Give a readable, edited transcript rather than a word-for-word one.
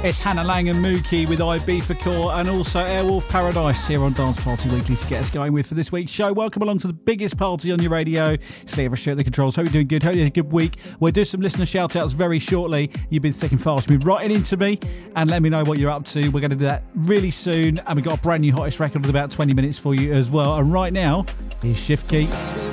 It's Hannah Lang and Mookie with IB for Core, and also Airwolf Paradise here on Dance Party Weekly to get us going with for this week's show. Welcome along to the biggest party on your radio. It's Lee Everest at the controls. Hope you're doing good. Hope you had a good week. We'll do some listener shout outs very shortly. You've been thick and fast. Be writing into me and let me know what you're up to. We're going to do that really soon, and we've got a brand new hottest record in about 20 minutes for you as well. And right now, here's Shift Key.